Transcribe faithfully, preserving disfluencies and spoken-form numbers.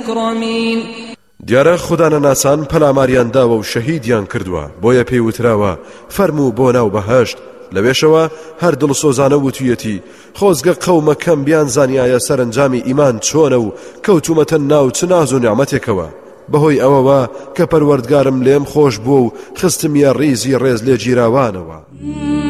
مكرمين دیارە خوددانە ناسان پەلاماریان داوە و شەهیدیان کردووە بۆیە پێی وتراوە فەرموو بۆ ناو بەهەشت لەوێشەوە هەر دڵسۆزانە وتویەتی خۆزگە قەومەکەم بیان زانیایە سەرنجامی ئیمان چۆنە و کەوتومەتە ناو چ ناز و نیعمەتێکەوە بەهۆی ئەوەوە کە پەروەردگارم لێم خۆش بووە و خستمیە ڕیزی ڕێز لێ گیراوانەوە